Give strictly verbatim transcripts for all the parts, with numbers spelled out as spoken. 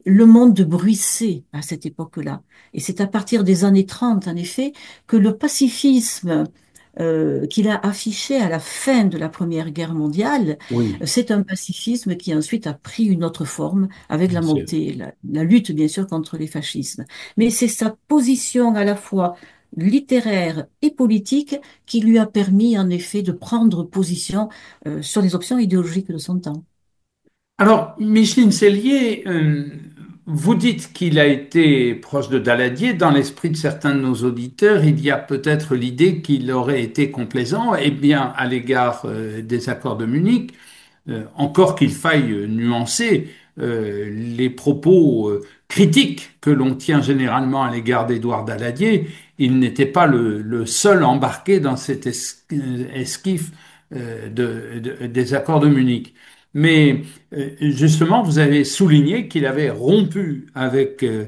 le monde bruissait à cette époque-là. Et c'est à partir des années trente, en effet, que le pacifisme euh, qu'il a affiché à la fin de la Première Guerre mondiale, Oui, euh, c'est un pacifisme qui ensuite a pris une autre forme avec bien la sûr. montée, la, la lutte bien sûr contre les fascismes. Mais c'est sa position à la fois littéraire et politique qui lui a permis en effet de prendre position euh, sur les options idéologiques de son temps. Alors, Micheline Sellier, euh, vous dites qu'il a été proche de Daladier. Dans l'esprit de certains de nos auditeurs, il y a peut-être l'idée qu'il aurait été complaisant, eh bien, à l'égard euh, des accords de Munich. Euh, encore qu'il faille euh, nuancer euh, les propos euh, critiques que l'on tient généralement à l'égard d'Édouard Daladier. Il n'était pas le, le seul embarqué dans cet es- euh, esquif euh, de- de- des accords de Munich. Mais euh, justement, vous avez souligné qu'il avait rompu avec, euh,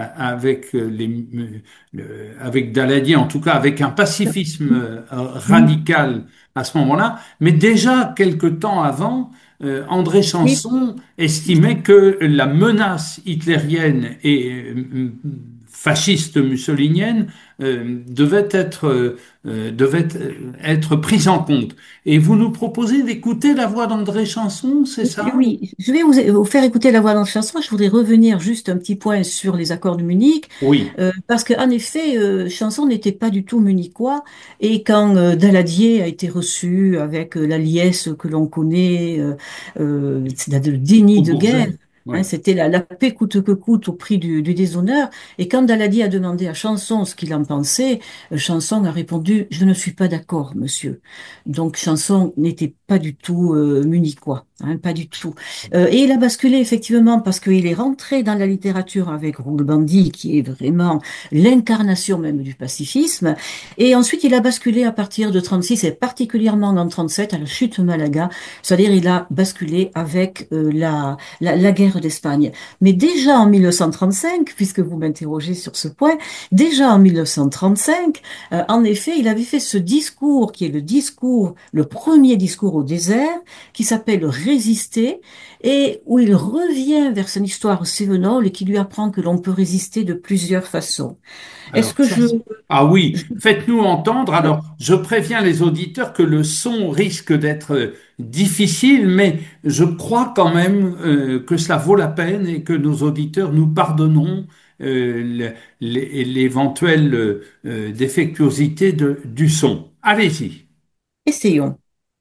avec, euh, les, le- avec Daladier, en tout cas avec un pacifisme euh, Oui, radical à ce moment-là. Mais déjà, quelque temps avant, euh, André oui, Chanson estimait que la menace hitlérienne et euh, fasciste mussolinienne euh, devait être, euh, devait être prise en compte. Et vous nous proposez d'écouter la voix d'André Chanson, c'est ça? oui, je vais vous, vous faire écouter la voix dans le chanson. Je voudrais revenir juste un petit point sur les accords de Munich, Oui. euh, parce qu'en effet, euh, Chanson n'était pas du tout munichois. Et quand euh, Daladier a été reçu avec euh, la liesse que l'on connaît, euh, euh, c'est-à-dire le déni Au de guerre, Bourget. Oui. hein, c'était la, la paix coûte que coûte au prix du, du déshonneur. Et quand Daladier a demandé à Chanson ce qu'il en pensait, euh, Chanson a répondu, je ne suis pas d'accord, monsieur. Donc Chanson n'était pas du tout euh, munichois, hein, pas du tout. Euh, et il a basculé effectivement parce qu'il est rentré dans la littérature avec Roulebandy, qui est vraiment l'incarnation même du pacifisme. Et ensuite, il a basculé à partir de trente-six et particulièrement en trente-sept à la chute de Malaga, c'est-à-dire il a basculé avec euh, la, la, la guerre d'Espagne. Mais déjà en mille neuf cent trente-cinq, puisque vous m'interrogez sur ce point, déjà en mille neuf cent trente-cinq, euh, en effet, il avait fait ce discours qui est le discours, le premier discours au désert, qui s'appelle Résister, et où il revient vers son histoire sévenole et qui lui apprend que l'on peut résister de plusieurs façons. Est-ce Alors, que ça, je... c'est- ah oui, je- faites-nous entendre. ouais, Alors, je préviens les auditeurs que le son risque d'être euh, difficile, mais je crois quand même euh, que cela vaut la peine et que nos auditeurs nous pardonneront euh, le- l'é- l'éventuelle euh, euh, défectuosité de- du son. Allez-y. essayons.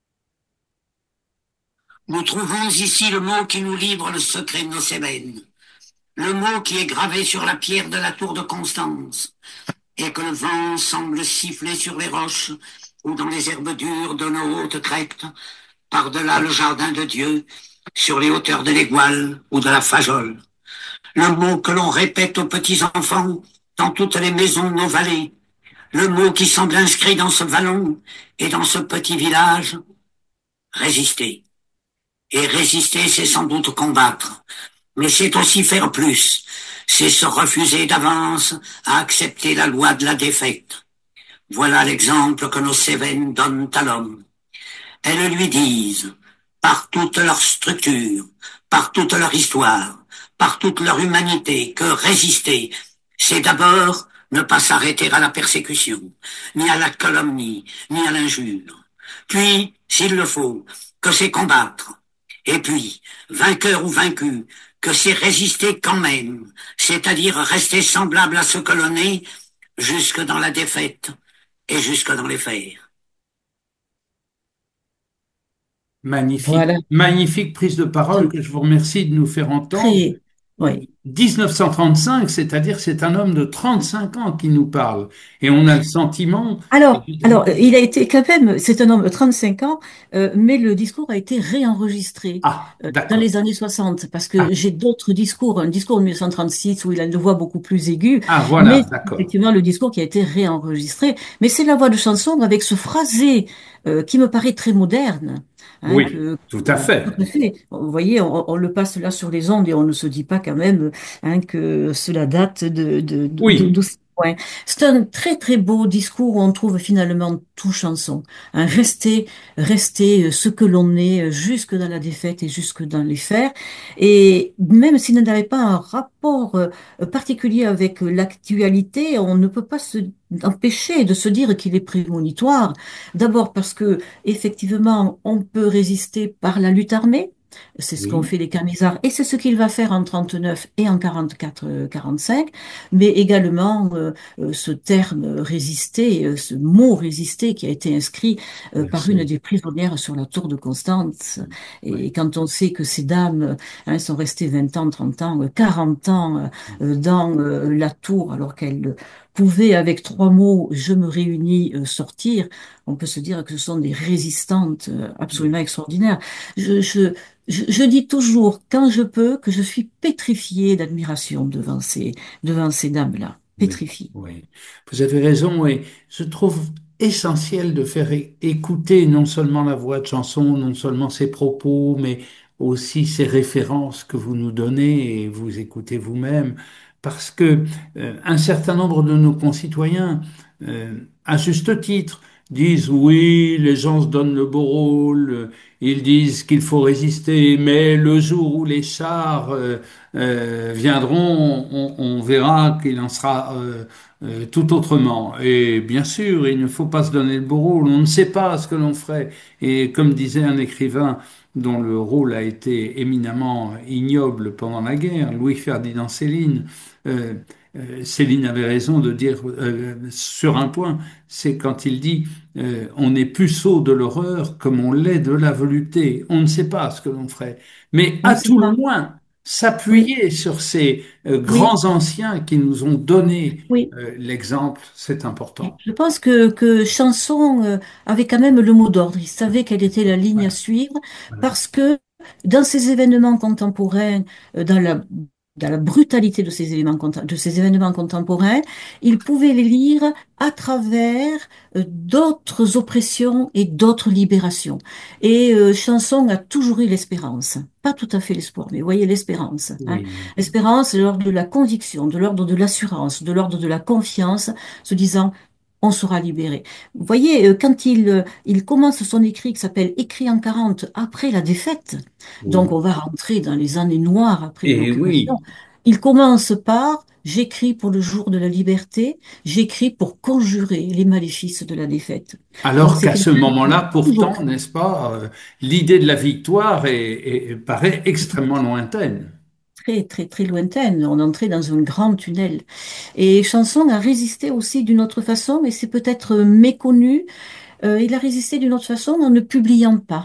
Nous trouvons ici le mot qui nous livre le secret de nos Cévennes, le mot qui est gravé sur la pierre de la tour de Constance, et que le vent semble siffler sur les roches ou dans les herbes dures de nos hautes crêtes, par-delà le jardin de Dieu, sur les hauteurs de l'Égual ou de la Fajole. Le mot que l'on répète aux petits enfants dans toutes les maisons de nos vallées, le mot qui semble inscrit dans ce vallon et dans ce petit village, résister. Et résister, c'est sans doute combattre, mais c'est aussi faire plus. C'est se refuser d'avance à accepter la loi de la défaite. Voilà l'exemple que nos Cévennes donnent à l'homme. Elles lui disent, par toute leur structure, par toute leur histoire, par toute leur humanité, que résister, c'est d'abord ne pas s'arrêter à la persécution, ni à la calomnie, ni à l'injure. Puis, s'il le faut, que c'est combattre. Et puis, vainqueur ou vaincu, que c'est résister quand même, c'est-à-dire rester semblable à ce que l'on est, jusque dans la défaite et jusque dans les fers. Voilà, Magnifique, magnifique prise de parole donc que je vous remercie de nous faire entendre. très... Oui. mille neuf cent trente-cinq, c'est-à-dire c'est un homme de trente-cinq ans qui nous parle. Et on a le sentiment, Alors, alors, euh, il a été quand même, c'est un homme de trente-cinq ans, euh, mais le discours a été réenregistré ah, euh, dans d'accord. les années soixante, parce Ah, que j'ai d'autres discours, un discours de mille neuf cent trente-six où il a une voix beaucoup plus aiguë, ah, mais voilà, c'est d'accord. effectivement le discours qui a été réenregistré. Mais c'est la voix de chanson avec ce phrasé euh, qui me paraît très moderne, hein, Oui, que, tout à tout fait. à fait. Vous voyez, on, on le passe là sur les ondes et on ne se dit pas quand même hein, que cela date de, de, de, Oui, d'aussi Ouais. C'est un très très beau discours où on trouve finalement tout chanson. Hein, rester, rester euh, ce que l'on est euh, jusque dans la défaite et jusque dans les fers. Et même s'il n'avait pas un rapport euh, particulier avec euh, l'actualité, on ne peut pas se empêcher de se dire qu'il est prémonitoire. D'abord parce que effectivement, on peut résister par la lutte armée. C'est ce qu'ont Oui, fait les Camisards et c'est ce qu'il va faire en trente-neuf et en quarante-quatre, euh, quarante-cinq, mais également euh, euh, ce terme résister, euh, ce mot résister qui a été inscrit euh, bien par une sûr. des prisonnières sur la tour de Constance. Oui, Et quand on sait que ces dames hein, sont restées vingt ans, trente ans, euh, quarante ans euh, dans euh, la tour, alors qu'elles pouvaient, avec trois mots, je me réunis, euh, sortir, on peut se dire que ce sont des résistantes euh, absolument oui, extraordinaires. Je, je, je, je dis toujours, quand je peux, que je suis pétrifiée d'admiration devant ces, devant ces dames-là. oui, Pétrifiée. oui. Vous avez raison et je trouve essentiel de faire é- écouter non seulement la voix de chanson, non seulement ses propos, mais aussi ses références que vous nous donnez et vous écoutez vous-même, parce que euh, un certain nombre de nos concitoyens, euh, à juste titre, disent oui, les gens se donnent le beau rôle, euh, ils disent qu'il faut résister, mais le jour où les chars euh, euh, viendront, on, on verra qu'il en sera euh, euh, tout autrement. Et bien sûr, il ne faut pas se donner le beau rôle. On ne sait pas ce que l'on ferait. Et comme disait un écrivain dont le rôle a été éminemment ignoble pendant la guerre, Louis-Ferdinand Céline, euh, euh, Céline avait raison de dire euh, sur un point, c'est quand il dit euh, on est puceau de l'horreur comme on l'est de la volupté. On ne sait pas ce que l'on ferait. Mais On ne à sait tout le pas. moins, Oui, s'appuyer sur ces euh, oui, grands anciens qui nous ont donné oui. euh, l'exemple, c'est important. Je pense que, que Chanson euh, avait quand même le mot d'ordre. Il savait quelle était la ligne à Voilà, suivre voilà. parce que dans ces événements contemporains, euh, dans la, dans la brutalité de ces éléments, contem- de ces événements contemporains, il pouvait les lire à travers euh, d'autres oppressions et d'autres libérations. Et euh, Chanson a toujours eu l'espérance. Pas tout à fait l'espoir, mais vous voyez l'espérance. Hein. Oui. L'espérance de l'ordre de la conviction, de l'ordre de l'assurance, de l'ordre de la confiance, se disant on sera libéré. Vous voyez, euh, quand il, euh, il commence son écrit qui s'appelle Écrit en quarante après la défaite, donc Oui. on va rentrer dans les années noires après Et l'occupation, oui, il commence par J'écris pour le jour de la liberté, j'écris pour conjurer les maléfices de la défaite. Donc alors c'est qu'à ce quelqu'un qui moment-là, a toujours pourtant, cru. n'est-ce pas, euh, l'idée de la victoire est, est- paraît extrêmement lointaine. Très, très, très lointaine. On entrait dans un grand tunnel. Et Chanson a résisté aussi d'une autre façon, mais c'est peut-être méconnu. Euh, il a résisté d'une autre façon en ne publiant pas.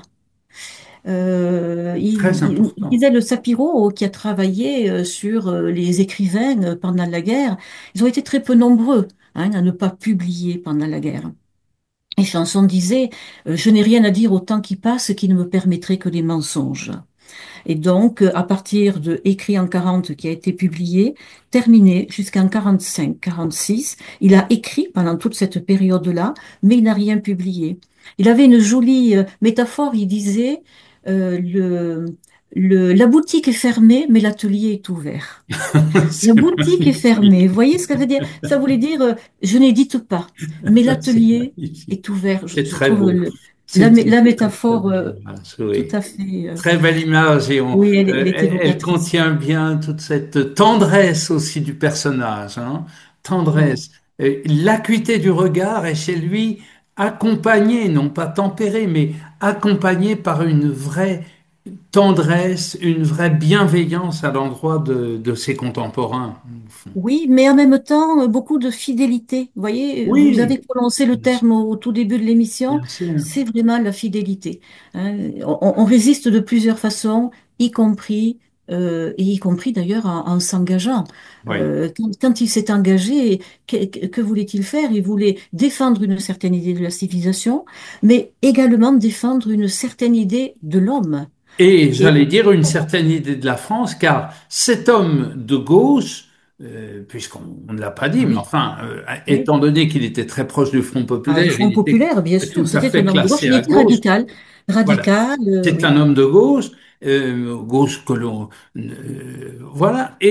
Euh, Très il, il- il important. disait le Sapiro qui a travaillé euh, sur euh, les écrivains euh, pendant la guerre. Ils ont été très peu nombreux hein, à ne pas publier pendant la guerre. Et Chanson disait, euh, je n'ai rien à dire au temps qui passe qui ne me permettrait que les mensonges. Et donc, euh, à partir de Écrit en quarante qui a été publié, terminé jusqu'en quarante-cinq, quarante-six, il a écrit pendant toute cette période-là, mais il n'a rien publié. Il avait une jolie euh, métaphore, il disait, euh, le, le, la boutique est fermée, mais l'atelier est ouvert. La C'est boutique est fermée. magnifique. Vous voyez ce que ça veut dire? Ça voulait dire, euh, je n'édite pas, mais C'est l'atelier magnifique. est ouvert. Je, C'est je très trouve beau. le- la, C'est mé- une la très, très métaphore belle euh, image, tout oui. à fait. euh, Très belle image et on, oui, elle, elle euh, est elle, elle évocatrice. contient bien toute cette tendresse aussi du personnage, hein. Oui, Tendresse. Et l'acuité du regard est chez lui accompagnée, non pas tempérée, mais accompagnée par une vraie tendresse, une vraie bienveillance à l'endroit de, de ses contemporains. oui, mais en même temps, euh, beaucoup de fidélité. Vous voyez, vous avez Oui, prononcé le bien sûr. terme au, au tout début de l'émission, Bien sûr. c'est vraiment la fidélité. Hein. On, on résiste de plusieurs façons, y compris, euh, et y compris d'ailleurs en, en s'engageant. Oui. Euh, quand, quand il s'est engagé, que, que- que voulait-il faire? Il voulait défendre une certaine idée de la civilisation, mais également défendre une certaine idée de l'homme. Et Et j'allais dire une certaine idée de la France, car cet homme de gauche, euh, puisqu'on on ne l'a pas dit, mais oui, enfin, euh, oui. étant donné qu'il était très proche du Front Ah, le populaire, Front il était populaire, bien tout sûr, à c'était fait un homme de gauche, classé il à était gauche. radical. Voilà. Radical, euh, C'est un oui. homme de gauche, euh, gauche que l'on, euh, voilà. Et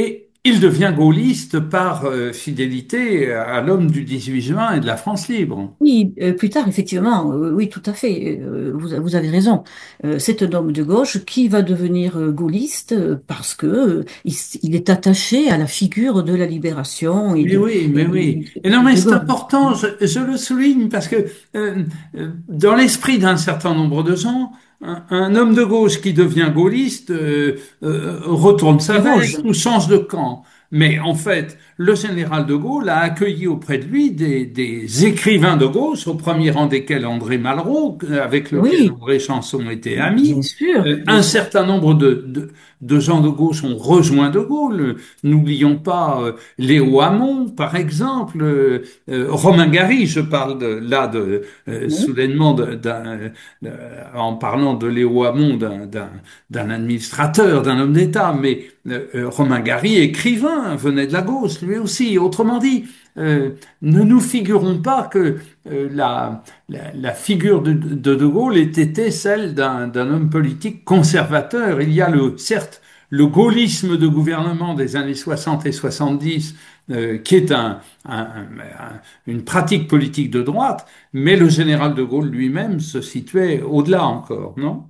il devient gaulliste par euh, fidélité à l'homme du dix-huit juin et de la France libre. Oui, euh, plus tard, effectivement, euh, oui, tout à fait, euh, vous, vous avez raison. Euh, c'est un homme de gauche qui va devenir euh, gaulliste euh, parce que euh, il, s- il est attaché à la figure de la libération et Mais de, oui, et mais de, oui. Et non, mais de c'est Gaulle. important, je, je le souligne parce que euh, euh, dans l'esprit d'un certain nombre de gens, un, un homme de gauche qui devient gaulliste euh, euh, retourne sa Déroge. veste ou change de camp. Mais en fait, le général de Gaulle a accueilli auprès de lui des, des écrivains de gauche, au premier rang desquels André Malraux, avec lequel Oui, André Chanson était ami. bien sûr, Euh, bien un sûr. certain nombre de, de, de gens de gauche ont rejoint de Gaulle. N'oublions pas euh, Léo Hamon, par exemple, euh, euh, Romain Gary, je parle de, là de, euh, Oui, soudainement de- d'un, euh, en parlant de Léo Hamon, d'un, d'un, d'un administrateur, d'un homme d'État, mais euh, euh, Romain Gary, écrivain, venait de la gauche, lui aussi. Autrement dit, euh, ne nous figurons pas que euh, la, la, la figure de, de De Gaulle ait été celle d'un d'un homme politique conservateur. Il y a le, certes, le gaullisme de gouvernement des années soixante et soixante-dix, euh, qui est un, un- un- une pratique politique de droite, mais le général de Gaulle lui-même se situait au-delà encore, non?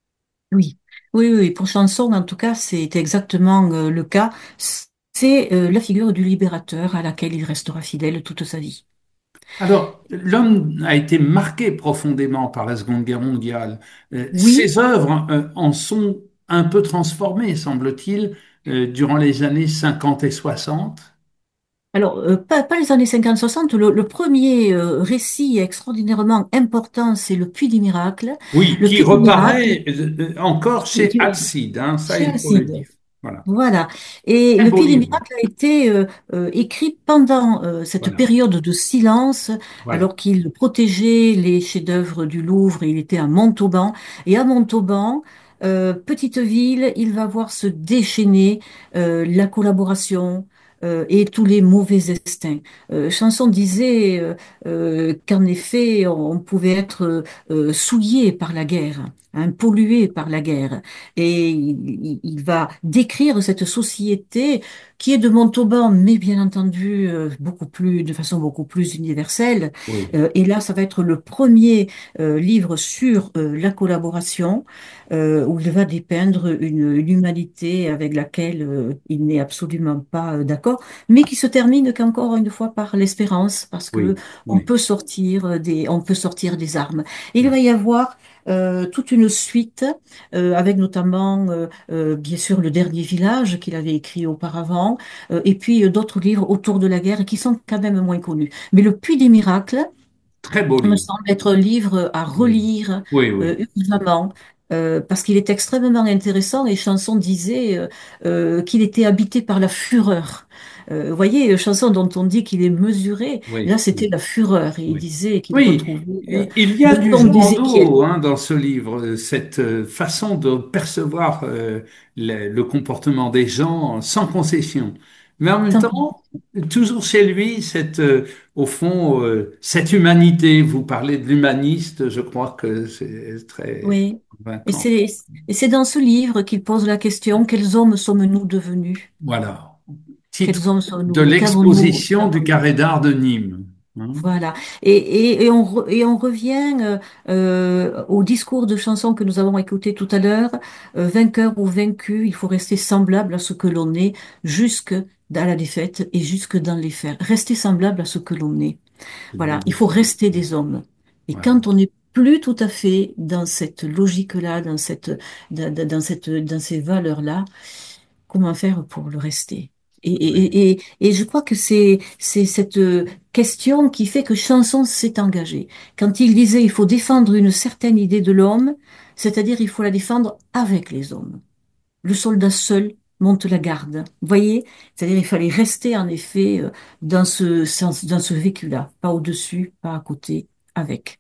oui, oui, oui, pour Chanson, en tout cas, c'est exactement euh, le cas. C'est euh, la figure du libérateur à laquelle il restera fidèle toute sa vie. Alors, l'homme a été marqué profondément par la Seconde Guerre mondiale. Euh, Oui. Ses œuvres euh, en sont un peu transformées, semble-t-il, euh, durant les années cinquante et soixante. Alors, euh, pas, pas les années cinquante soixante, le, le premier euh, récit extraordinairement important, c'est Le Puits des Miracles. Oui, Le qui Puits des Miracles, reparaît euh, euh, encore qui, chez qui- Alcide, hein, ça chez il faut le Alcide. dire. Voilà. Voilà. Et Très Le beau Puits des livre. Miracles a été euh, euh, écrit pendant euh, cette Voilà. période de silence, Voilà. alors qu'il protégeait les chefs-d'œuvre du Louvre. Il était à Montauban. Et à Montauban, euh, petite ville, il va voir se déchaîner euh, la collaboration. euh, et tous les mauvais instincts. Euh, Chanson disait euh, euh, qu'en effet, on pouvait être euh, souillé par la guerre, hein, pollué par la guerre. Et il, il va décrire cette société qui est de Montauban, mais bien entendu euh, beaucoup plus, de façon beaucoup plus universelle. Oui. Euh, et là, ça va être le premier euh, livre sur euh, la collaboration, euh, où il va dépeindre une, une humanité avec laquelle euh, il n'est absolument pas euh, d'accord, mais qui se termine qu'encore une fois par l'espérance, parce que Oui. on Oui. peut sortir des, on peut sortir des armes. Et il va y avoir euh, toute une suite euh, avec notamment, euh, euh, bien sûr, Le Dernier Village qu'il avait écrit auparavant, euh, et puis euh, d'autres livres autour de la guerre qui sont quand même moins connus. Mais Le Puits des Miracles Très beau me livre. semble être un livre à Oui. relire Oui, euh, oui. urgemment. euh, parce qu'il est extrêmement intéressant et Chanson disait euh, euh, qu'il était habité par la fureur. Euh, vous voyez, Chanson dont on dit qu'il est mesuré, là Oui. c'était Oui. la fureur et il Oui. disait qu'il Oui. retrouvait euh, Et il y a le du ton jour en d'Ézéchiel. eau hein, dans ce livre, euh, cette euh, façon de percevoir euh, le, le comportement des gens sans concession. Mais en même Tant pis. temps, toujours chez lui, cette, euh, au fond, euh, cette humanité. Vous parlez de l'humaniste, je crois que c'est très Oui. Et convaincant. c'est, et c'est dans ce livre qu'il pose la question, quels hommes sommes-nous devenus? Voilà. Quels Titre hommes de sommes-nous? Qu'avons-nous? l'exposition du carré d'art de Nîmes. Hein. Voilà. Et, et, et, on, re- et on revient euh, euh, au discours de chanson que nous avons écouté tout à l'heure. Euh, vainqueur ou vaincu, il faut rester semblable à ce que l'on est jusque dans la défaite et jusque dans les faits. Rester semblable à ce que l'on est. C'est Voilà. bien. Il faut rester des hommes. Et Voilà. quand on n'est plus tout à fait dans cette logique-là, dans cette, dans, dans dans cette, dans ces valeurs-là, comment faire pour le rester? Et, Oui. et, et, et je crois que c'est, c'est cette euh, question qui fait que Chanson s'est engagé. Quand il disait il faut défendre une certaine idée de l'homme, c'est-à-dire il faut la défendre avec les hommes. Le soldat seul monte la garde. Vous voyez? C'est-à-dire il fallait rester en effet euh, dans ce sens, dans ce vécu-là, pas au-dessus, pas à côté, avec.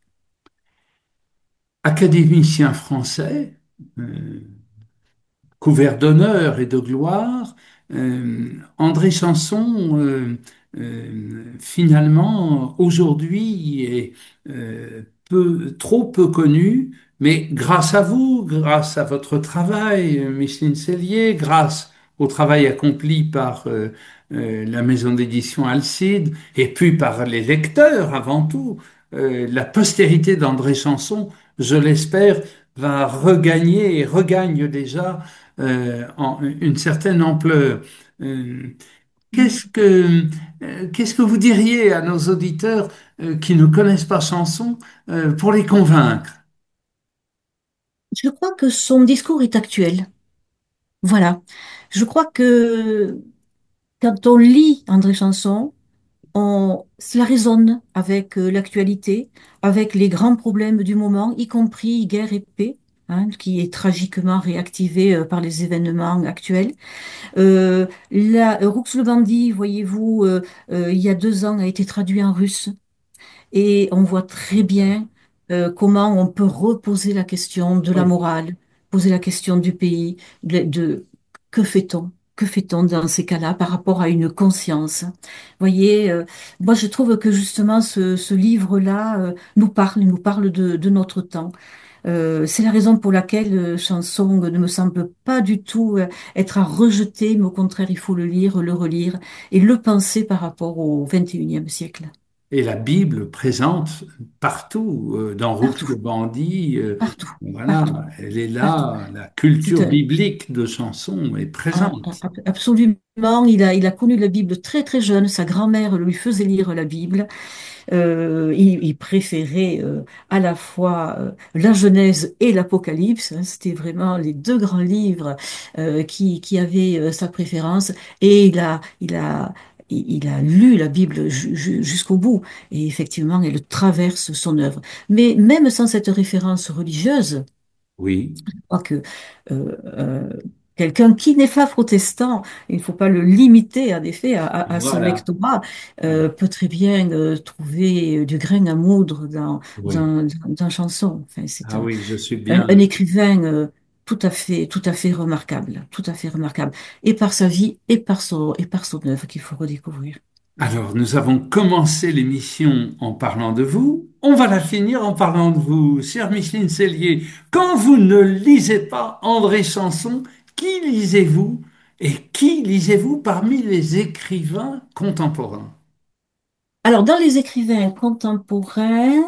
Académicien français, euh, couvert d'honneur et de gloire, euh, André Chanson, euh, euh, finalement, aujourd'hui, est euh, peu, trop peu connu, mais grâce à vous, grâce à votre travail, euh, Micheline Sellier, grâce au travail accompli par euh, euh, la maison d'édition Alcide et puis par les lecteurs avant tout. Euh, la postérité d'André Chanson, je l'espère, va regagner et regagne déjà euh, en, une certaine ampleur. Euh, Qu'est-ce que, euh, qu'est-ce que vous diriez à nos auditeurs euh, qui ne connaissent pas Chanson euh, pour les convaincre? Je crois que son discours est actuel. Voilà. Je crois que quand on lit André Chanson, on, cela résonne avec euh, l'actualité, avec les grands problèmes du moment, y compris guerre et paix, hein, qui est tragiquement réactivé euh, par les événements actuels. Euh, la, Roux le bandit, voyez-vous, euh, euh, il y a deux ans, a été traduit en russe. Et on voit très bien euh, comment on peut reposer la question de la Oui. morale, poser la question du pays, de, de- que fait-on? Que fait-on dans ces cas-là par rapport à une conscience? Vous voyez, euh, moi je trouve que justement ce, ce livre-là euh, nous parle, il nous parle de, de notre temps. Euh, c'est la raison pour laquelle euh, Chanson ne me semble pas du tout euh, être à rejeter, mais au contraire, il faut le lire, le relire et le penser par rapport au vingt et unième siècle. Et la Bible présente partout, euh, dans Roux Partout. le bandit, euh, Partout, partout, voilà, elle est partout. là, la C'est culture un- biblique de Chanson est un- un- présente. absolument, il a, il a connu la Bible très très jeune. Sa grand-mère lui faisait lire la Bible. Euh, il, il préférait euh, à la fois euh, la Genèse et l'Apocalypse, hein. C'était vraiment les deux grands livres euh, qui, qui avaient euh, sa préférence. Et il a, il a, il il a lu la Bible ju- ju- jusqu'au bout. Et effectivement, elle traverse son œuvre. Mais même sans cette référence religieuse, Oui, crois que euh, euh, quelqu'un qui n'est pas protestant, il ne faut pas le limiter en effet à, à- à son voilà. lectorat, Voilà. euh, peut très bien euh, trouver du grain à moudre dans, Oui. dans, dans, dans Chanson. Enfin, c'est Ah un, oui, je suis un, bien. un écrivain euh, tout à fait, tout à fait remarquable, tout à fait remarquable, et par sa vie et par son, et par son œuvre qu'il faut redécouvrir. Alors, nous avons commencé l'émission en parlant de vous. On va la finir en parlant de vous, chère Micheline Cellier. Quand vous ne lisez pas André Chanson, qui lisez-vous et qui lisez-vous parmi les écrivains contemporains? Alors, dans les écrivains contemporains,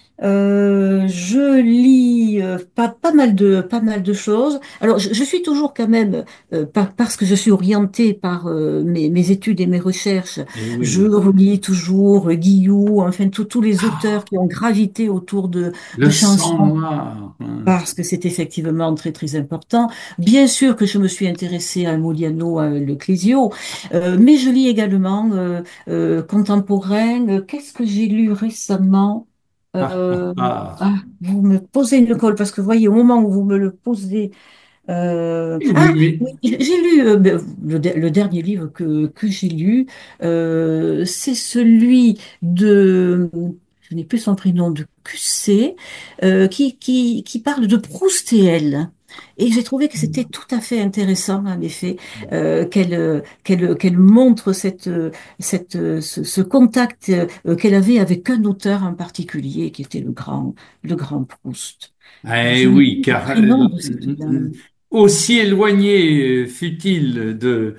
Euh, je lis euh, pas, pas mal de, pas mal de choses. Alors, je, je suis toujours quand même, euh, par- parce que je suis orientée par euh, mes, mes études et mes recherches, Eh je oui. relis toujours euh, Guillou, enfin tous tous les Ah, auteurs qui ont gravité autour de, le de sang chansons. noir, hein. Parce que c'est effectivement très très important. Bien sûr que je me suis intéressée à Modiano, à Le Clésio, euh, mais je lis également euh, euh, contemporain. Euh, Qu'est-ce que j'ai lu récemment? Ah, ah, Euh, ah. ah, vous me posez une colle parce que voyez, au moment où vous me le posez, euh, Oui, ah mais oui, j'ai j'ai lu euh, ben, le, de- le dernier livre que, que j'ai lu, euh, c'est celui de, je n'ai plus son prénom, de Q C, euh, qui, qui, qui parle de Proust et elle. Et j'ai trouvé que c'était tout à fait intéressant, en effet, euh, qu'elle euh, qu'elle qu'elle montre cette, euh, cette, euh, ce, ce contact euh, qu'elle avait avec un auteur en particulier, qui était le grand, le grand Proust. eh Je n'ai oui, plus le car euh, prénom de cet euh, homme. aussi éloigné euh, fut-il de,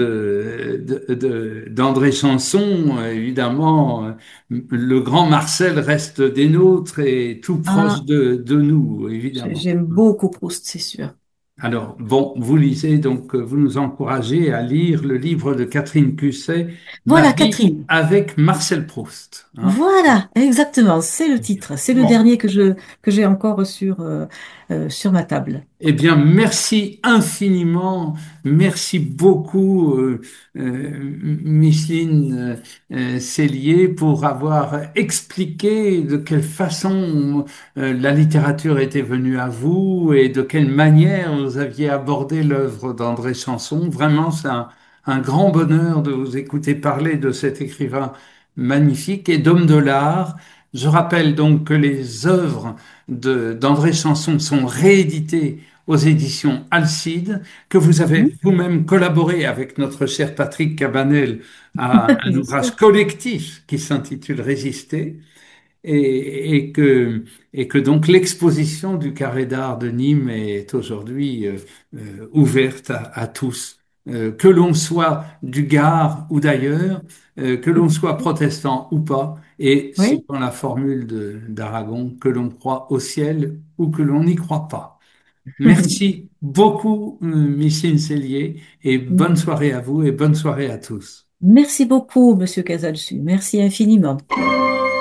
de, de- de- d'André Chanson, euh, évidemment, euh, le grand Marcel reste des nôtres et tout proche Ah, de, de nous, j'ai- évidemment. j'aime beaucoup Proust, c'est sûr. Alors, bon, vous lisez, donc, euh, vous nous encouragez à lire le livre de Catherine Cusset, Ma Voilà, vie Catherine. avec Marcel Proust, hein. Voilà, exactement, c'est le titre. C'est le Bon. dernier que je que j'ai encore sur euh, euh, sur ma table. Eh bien, merci infiniment, merci beaucoup, euh, euh, Micheline euh, Cellier, pour avoir expliqué de quelle façon euh, la littérature était venue à vous et de quelle manière vous aviez abordé l'œuvre d'André Chanson. Vraiment, c'est un, un grand bonheur de vous écouter parler de cet écrivain magnifique et d'homme de l'art. Je rappelle donc que les œuvres de- d'André Chanson sont rééditées aux éditions Alcide, que vous avez Mhm. vous-même collaboré avec notre cher Patrick Cabanel à un Bien ouvrage sûr. collectif qui s'intitule Résister, et, et que, et que donc l'exposition du Carré d'art de Nîmes est aujourd'hui euh, euh, ouverte à, à tous. euh, que l'on soit du Gard ou d'ailleurs, euh, que l'on soit protestant ou pas, et Oui. suivant la formule de- d'Aragon, que l'on croit au ciel ou que l'on n'y croit pas. Merci beaucoup, euh, Micheline Cellier, et bonne soirée à vous et bonne soirée à tous. Merci beaucoup, Monsieur Casalsu. Merci infiniment.